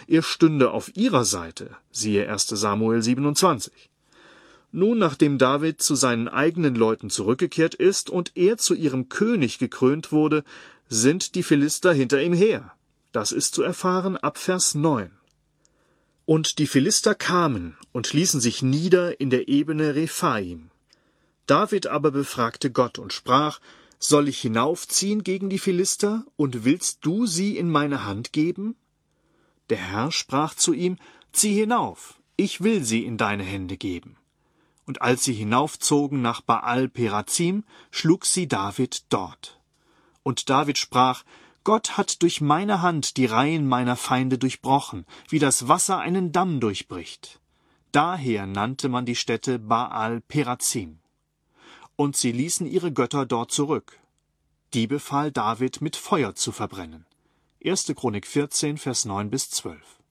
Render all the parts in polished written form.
er stünde auf ihrer Seite, siehe 1. Samuel 27. Nun, nachdem David zu seinen eigenen Leuten zurückgekehrt ist und er zu ihrem König gekrönt wurde, sind die Philister hinter ihm her. Das ist zu erfahren ab Vers 9. Und die Philister kamen und ließen sich nieder in der Ebene Rephaim. David aber befragte Gott und sprach: Soll ich hinaufziehen gegen die Philister, und willst du sie in meine Hand geben? Der Herr sprach zu ihm: Zieh hinauf, ich will sie in deine Hände geben. Und als sie hinaufzogen nach Baal-Perazim, schlug sie David dort. Und David sprach: Gott hat durch meine Hand die Reihen meiner Feinde durchbrochen, wie das Wasser einen Damm durchbricht. Daher nannte man die Stätte Baal-Perazim. Und sie ließen ihre Götter dort zurück. Die befahl David, mit Feuer zu verbrennen. 1. Chronik 14, Vers 9-12.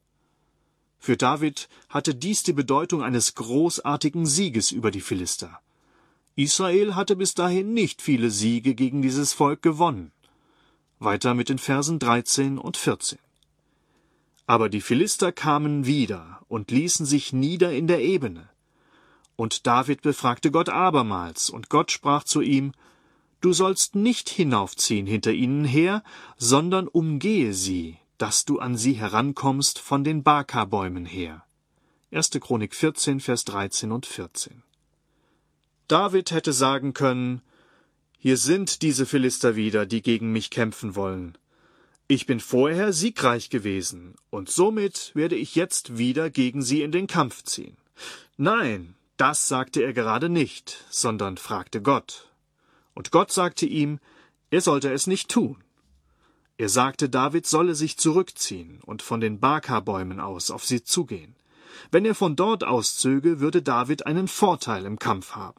Für David hatte dies die Bedeutung eines großartigen Sieges über die Philister. Israel hatte bis dahin nicht viele Siege gegen dieses Volk gewonnen. Weiter mit den Versen 13 und 14. Aber die Philister kamen wieder und ließen sich nieder in der Ebene. Und David befragte Gott abermals, und Gott sprach zu ihm: Du sollst nicht hinaufziehen hinter ihnen her, sondern umgehe sie, dass du an sie herankommst von den Baka-Bäumen her. 1. Chronik 14, Vers 13 und 14. David hätte sagen können: Hier sind diese Philister wieder, die gegen mich kämpfen wollen. Ich bin vorher siegreich gewesen, und somit werde ich jetzt wieder gegen sie in den Kampf ziehen. Nein, das sagte er gerade nicht, sondern fragte Gott. Und Gott sagte ihm, er sollte es nicht tun. Er sagte, David solle sich zurückziehen und von den Baka-Bäumen aus auf sie zugehen. Wenn er von dort auszöge, würde David einen Vorteil im Kampf haben.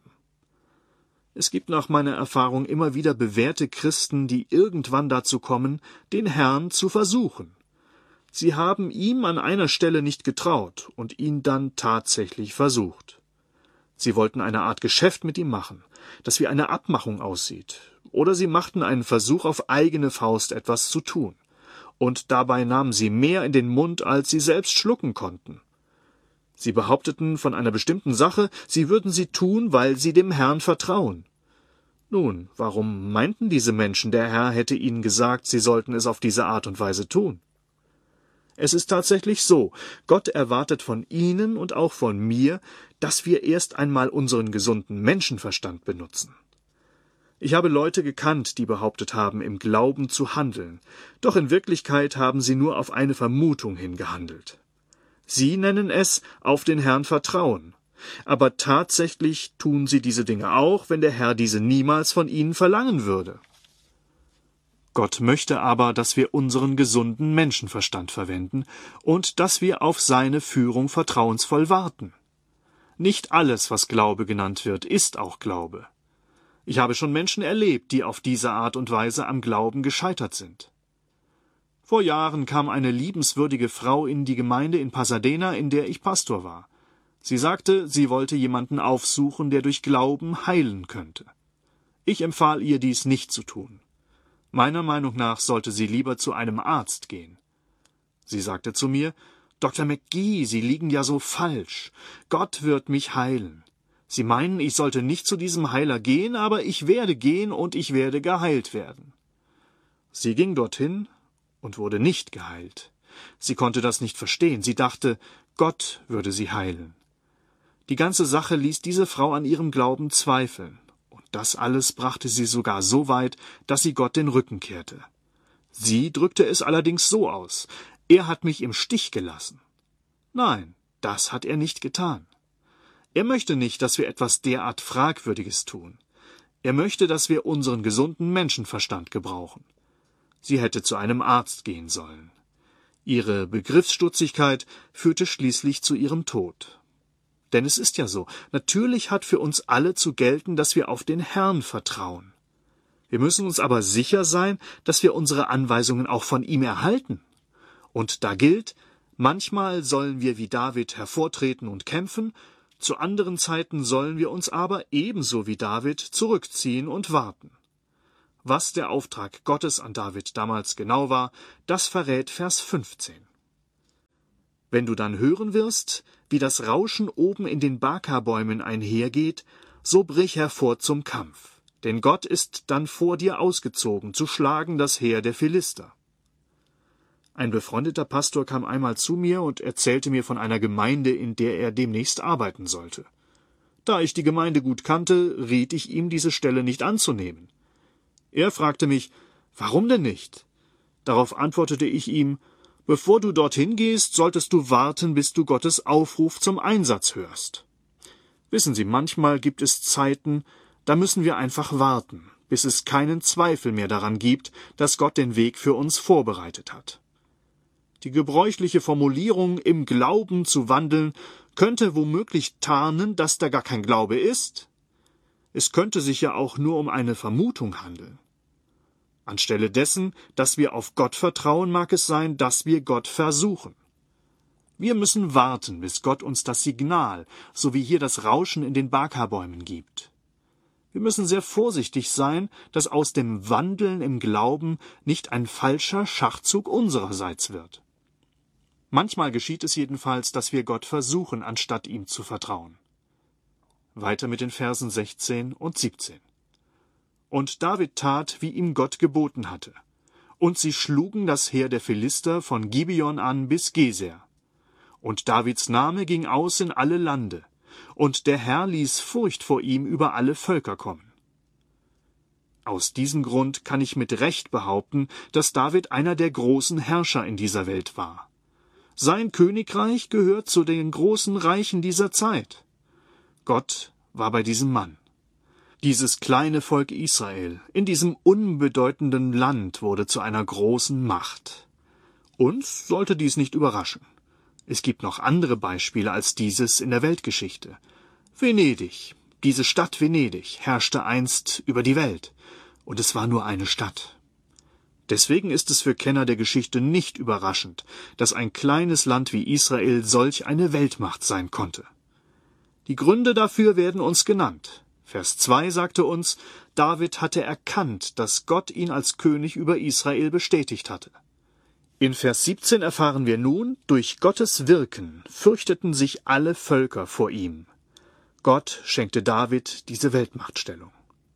Es gibt nach meiner Erfahrung immer wieder bewährte Christen, die irgendwann dazu kommen, den Herrn zu versuchen. Sie haben ihm an einer Stelle nicht getraut und ihn dann tatsächlich versucht. Sie wollten eine Art Geschäft mit ihm machen, das wie eine Abmachung aussieht. Oder sie machten einen Versuch, auf eigene Faust etwas zu tun. Und dabei nahmen sie mehr in den Mund, als sie selbst schlucken konnten. Sie behaupteten von einer bestimmten Sache, sie würden sie tun, weil sie dem Herrn vertrauen. Nun, warum meinten diese Menschen, der Herr hätte ihnen gesagt, sie sollten es auf diese Art und Weise tun? Es ist tatsächlich so, Gott erwartet von Ihnen und auch von mir, dass wir erst einmal unseren gesunden Menschenverstand benutzen. Ich habe Leute gekannt, die behauptet haben, im Glauben zu handeln, doch in Wirklichkeit haben sie nur auf eine Vermutung hin gehandelt. Sie nennen es auf den Herrn vertrauen, aber tatsächlich tun sie diese Dinge auch, wenn der Herr diese niemals von ihnen verlangen würde. Gott möchte aber, dass wir unseren gesunden Menschenverstand verwenden und dass wir auf seine Führung vertrauensvoll warten. Nicht alles, was Glaube genannt wird, ist auch Glaube. Ich habe schon Menschen erlebt, die auf diese Art und Weise am Glauben gescheitert sind. Vor Jahren kam eine liebenswürdige Frau in die Gemeinde in Pasadena, in der ich Pastor war. Sie sagte, sie wollte jemanden aufsuchen, der durch Glauben heilen könnte. Ich empfahl ihr, dies nicht zu tun. Meiner Meinung nach sollte sie lieber zu einem Arzt gehen. Sie sagte zu mir, Dr. McGee, Sie liegen ja so falsch. Gott wird mich heilen. Sie meinen, ich sollte nicht zu diesem Heiler gehen, aber ich werde gehen und ich werde geheilt werden. Sie ging dorthin und wurde nicht geheilt. Sie konnte das nicht verstehen. Sie dachte, Gott würde sie heilen. Die ganze Sache ließ diese Frau an ihrem Glauben zweifeln. Und das alles brachte sie sogar so weit, dass sie Gott den Rücken kehrte. Sie drückte es allerdings so aus: Er hat mich im Stich gelassen. Nein, das hat er nicht getan. Er möchte nicht, dass wir etwas derart Fragwürdiges tun. Er möchte, dass wir unseren gesunden Menschenverstand gebrauchen. Sie hätte zu einem Arzt gehen sollen. Ihre Begriffsstutzigkeit führte schließlich zu ihrem Tod. Denn es ist ja so, natürlich hat für uns alle zu gelten, dass wir auf den Herrn vertrauen. Wir müssen uns aber sicher sein, dass wir unsere Anweisungen auch von ihm erhalten. Und da gilt, manchmal sollen wir wie David hervortreten und kämpfen, zu anderen Zeiten sollen wir uns aber ebenso wie David zurückziehen und warten. Was der Auftrag Gottes an David damals genau war, das verrät Vers 15. Wenn du dann hören wirst, wie das Rauschen oben in den Baka-Bäumen einhergeht, so brich hervor zum Kampf, denn Gott ist dann vor dir ausgezogen, zu schlagen das Heer der Philister. Ein befreundeter Pastor kam einmal zu mir und erzählte mir von einer Gemeinde, in der er demnächst arbeiten sollte. Da ich die Gemeinde gut kannte, riet ich ihm, diese Stelle nicht anzunehmen. Er fragte mich, warum denn nicht? Darauf antwortete ich ihm, bevor du dorthin gehst, solltest du warten, bis du Gottes Aufruf zum Einsatz hörst. Wissen Sie, manchmal gibt es Zeiten, da müssen wir einfach warten, bis es keinen Zweifel mehr daran gibt, dass Gott den Weg für uns vorbereitet hat. Die gebräuchliche Formulierung „im Glauben zu wandeln“ könnte womöglich tarnen, dass da gar kein Glaube ist. Es könnte sich ja auch nur um eine Vermutung handeln. Anstelle dessen, dass wir auf Gott vertrauen, mag es sein, dass wir Gott versuchen. Wir müssen warten, bis Gott uns das Signal, so wie hier das Rauschen in den Baka-Bäumen gibt. Wir müssen sehr vorsichtig sein, dass aus dem Wandeln im Glauben nicht ein falscher Schachzug unsererseits wird. Manchmal geschieht es jedenfalls, dass wir Gott versuchen, anstatt ihm zu vertrauen. Weiter mit den Versen 16 und 17. Und David tat, wie ihm Gott geboten hatte. Und sie schlugen das Heer der Philister von Gibeon an bis Geser. Und Davids Name ging aus in alle Lande, und der Herr ließ Furcht vor ihm über alle Völker kommen. Aus diesem Grund kann ich mit Recht behaupten, dass David einer der großen Herrscher in dieser Welt war. Sein Königreich gehört zu den großen Reichen dieser Zeit. Gott war bei diesem Mann. Dieses kleine Volk Israel in diesem unbedeutenden Land wurde zu einer großen Macht. Uns sollte dies nicht überraschen. Es gibt noch andere Beispiele als dieses in der Weltgeschichte. Venedig, diese Stadt Venedig, herrschte einst über die Welt, und es war nur eine Stadt. Deswegen ist es für Kenner der Geschichte nicht überraschend, dass ein kleines Land wie Israel solch eine Weltmacht sein konnte. Die Gründe dafür werden uns genannt. Vers 2 sagte uns, David hatte erkannt, dass Gott ihn als König über Israel bestätigt hatte. In Vers 17 erfahren wir nun, durch Gottes Wirken fürchteten sich alle Völker vor ihm. Gott schenkte David diese Weltmachtstellung.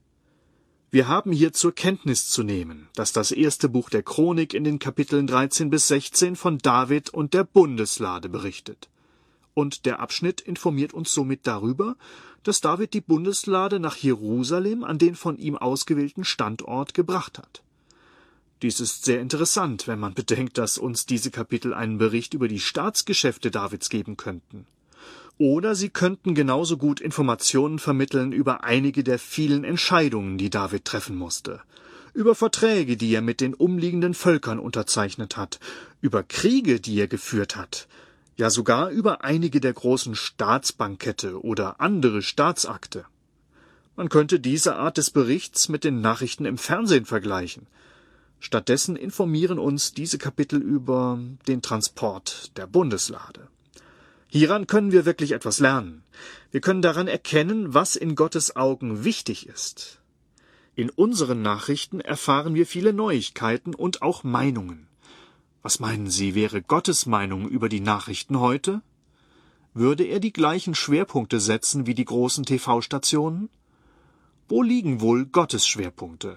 Wir haben hier zur Kenntnis zu nehmen, dass das erste Buch der Chronik in den Kapiteln 13 bis 16 von David und der Bundeslade berichtet. Und der Abschnitt informiert uns somit darüber, dass David die Bundeslade nach Jerusalem an den von ihm ausgewählten Standort gebracht hat. Dies ist sehr interessant, wenn man bedenkt, dass uns diese Kapitel einen Bericht über die Staatsgeschäfte Davids geben könnten. Oder sie könnten genauso gut Informationen vermitteln über einige der vielen Entscheidungen, die David treffen musste, über Verträge, die er mit den umliegenden Völkern unterzeichnet hat, über Kriege, die er geführt hat, ja sogar über einige der großen Staatsbankette oder andere Staatsakte. Man könnte diese Art des Berichts mit den Nachrichten im Fernsehen vergleichen. Stattdessen informieren uns diese Kapitel über den Transport der Bundeslade. Hieran können wir wirklich etwas lernen. Wir können daran erkennen, was in Gottes Augen wichtig ist. In unseren Nachrichten erfahren wir viele Neuigkeiten und auch Meinungen. Was meinen Sie, wäre Gottes Meinung über die Nachrichten heute? Würde er die gleichen Schwerpunkte setzen wie die großen TV-Stationen? Wo liegen wohl Gottes Schwerpunkte?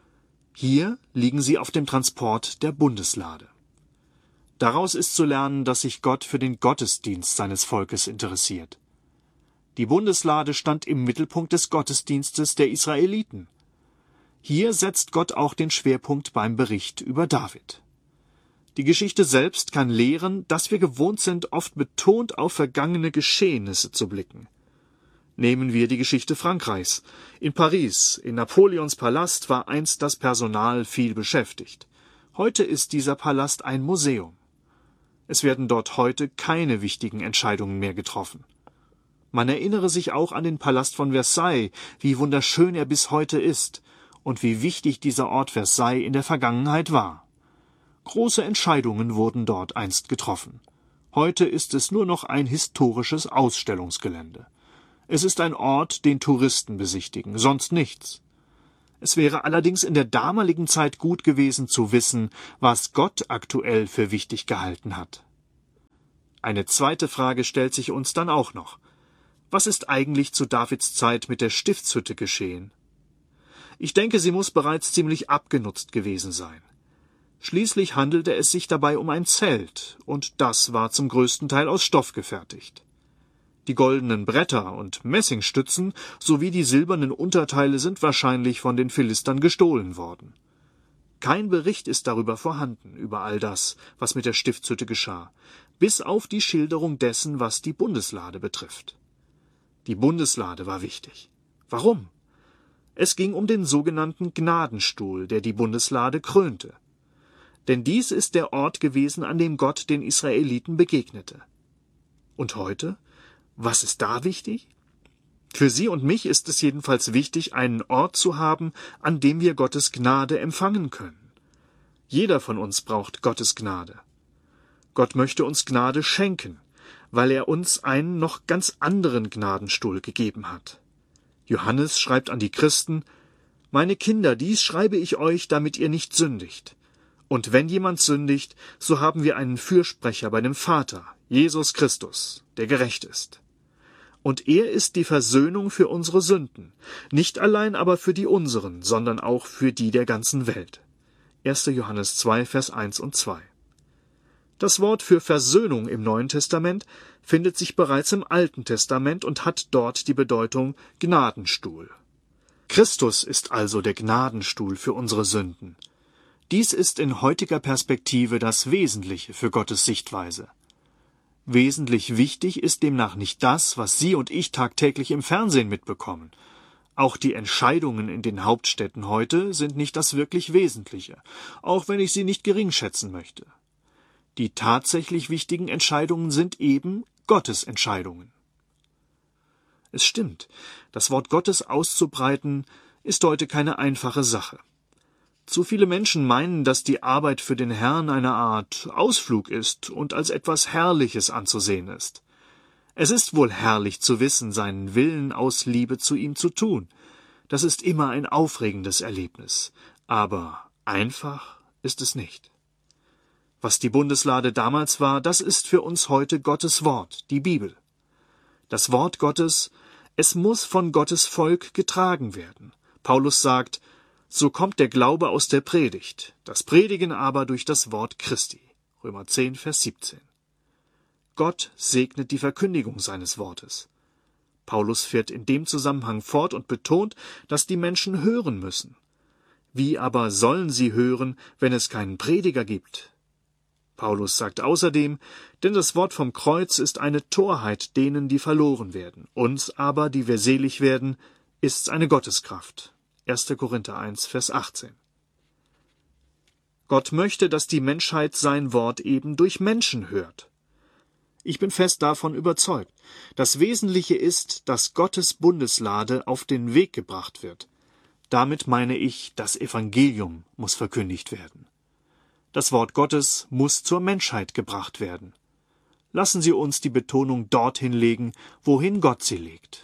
Hier liegen sie auf dem Transport der Bundeslade. Daraus ist zu lernen, dass sich Gott für den Gottesdienst seines Volkes interessiert. Die Bundeslade stand im Mittelpunkt des Gottesdienstes der Israeliten. Hier setzt Gott auch den Schwerpunkt beim Bericht über David. Die Geschichte selbst kann lehren, dass wir gewohnt sind, oft betont auf vergangene Geschehnisse zu blicken. Nehmen wir die Geschichte Frankreichs. In Paris, in Napoleons Palast, war einst das Personal viel beschäftigt. Heute ist dieser Palast ein Museum. Es werden dort heute keine wichtigen Entscheidungen mehr getroffen. Man erinnere sich auch an den Palast von Versailles, wie wunderschön er bis heute ist und wie wichtig dieser Ort Versailles in der Vergangenheit war. Große Entscheidungen wurden dort einst getroffen. Heute ist es nur noch ein historisches Ausstellungsgelände. Es ist ein Ort, den Touristen besichtigen, sonst nichts. Es wäre allerdings in der damaligen Zeit gut gewesen zu wissen, was Gott aktuell für wichtig gehalten hat. Eine zweite Frage stellt sich uns dann auch noch. Was ist eigentlich zu Davids Zeit mit der Stiftshütte geschehen? Ich denke, sie muss bereits ziemlich abgenutzt gewesen sein. Schließlich handelte es sich dabei um ein Zelt, und das war zum größten Teil aus Stoff gefertigt. Die goldenen Bretter und Messingstützen sowie die silbernen Unterteile sind wahrscheinlich von den Philistern gestohlen worden. Kein Bericht ist darüber vorhanden, über all das, was mit der Stiftshütte geschah, bis auf die Schilderung dessen, was die Bundeslade betrifft. Die Bundeslade war wichtig. Warum? Es ging um den sogenannten Gnadenstuhl, der die Bundeslade krönte. Denn dies ist der Ort gewesen, an dem Gott den Israeliten begegnete. Und heute? Was ist da wichtig? Für Sie und mich ist es jedenfalls wichtig, einen Ort zu haben, an dem wir Gottes Gnade empfangen können. Jeder von uns braucht Gottes Gnade. Gott möchte uns Gnade schenken, weil er uns einen noch ganz anderen Gnadenstuhl gegeben hat. Johannes schreibt an die Christen: »Meine Kinder, dies schreibe ich euch, damit ihr nicht sündigt. Und wenn jemand sündigt, so haben wir einen Fürsprecher bei dem Vater, Jesus Christus, der gerecht ist. Und er ist die Versöhnung für unsere Sünden, nicht allein aber für die unseren, sondern auch für die der ganzen Welt.« 1. Johannes 2, Vers 1 und 2. Das Wort für Versöhnung im Neuen Testament findet sich bereits im Alten Testament und hat dort die Bedeutung Gnadenstuhl. Christus ist also der Gnadenstuhl für unsere Sünden. Dies ist in heutiger Perspektive das Wesentliche für Gottes Sichtweise. Wesentlich wichtig ist demnach nicht das, was Sie und ich tagtäglich im Fernsehen mitbekommen. Auch die Entscheidungen in den Hauptstädten heute sind nicht das wirklich Wesentliche, auch wenn ich sie nicht geringschätzen möchte. Die tatsächlich wichtigen Entscheidungen sind eben Gottes Entscheidungen. Es stimmt, das Wort Gottes auszubreiten, ist heute keine einfache Sache. Zu viele Menschen meinen, dass die Arbeit für den Herrn eine Art Ausflug ist und als etwas Herrliches anzusehen ist. Es ist wohl herrlich zu wissen, seinen Willen aus Liebe zu ihm zu tun. Das ist immer ein aufregendes Erlebnis. Aber einfach ist es nicht. Was die Bundeslade damals war, das ist für uns heute Gottes Wort, die Bibel. Das Wort Gottes, es muss von Gottes Volk getragen werden. Paulus sagt: »So kommt der Glaube aus der Predigt, das Predigen aber durch das Wort Christi.« Römer 10, Vers 17. Gott segnet die Verkündigung seines Wortes. Paulus fährt in dem Zusammenhang fort und betont, dass die Menschen hören müssen. Wie aber sollen sie hören, wenn es keinen Prediger gibt? Paulus sagt außerdem: »Denn das Wort vom Kreuz ist eine Torheit denen, die verloren werden. Uns aber, die wir selig werden, ist's eine Gotteskraft.« 1. Korinther 1, Vers 18. Gott möchte, dass die Menschheit sein Wort eben durch Menschen hört. Ich bin fest davon überzeugt. Das Wesentliche ist, dass Gottes Bundeslade auf den Weg gebracht wird. Damit meine ich, das Evangelium muss verkündigt werden. Das Wort Gottes muss zur Menschheit gebracht werden. Lassen Sie uns die Betonung dorthin legen, wohin Gott sie legt.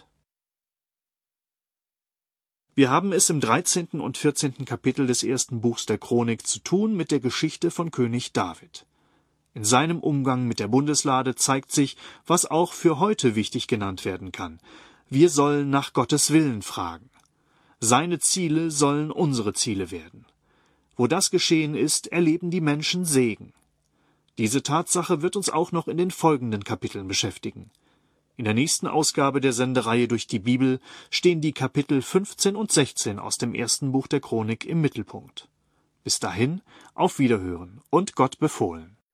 Wir haben es im 13. und 14. Kapitel des 1. Buchs der Chronik zu tun mit der Geschichte von König David. In seinem Umgang mit der Bundeslade zeigt sich, was auch für heute wichtig genannt werden kann. Wir sollen nach Gottes Willen fragen. Seine Ziele sollen unsere Ziele werden. Wo das geschehen ist, erleben die Menschen Segen. Diese Tatsache wird uns auch noch in den folgenden Kapiteln beschäftigen. In der nächsten Ausgabe der Sendereihe durch die Bibel stehen die Kapitel 15 und 16 aus dem 1. Buch der Chronik im Mittelpunkt. Bis dahin, auf Wiederhören und Gott befohlen.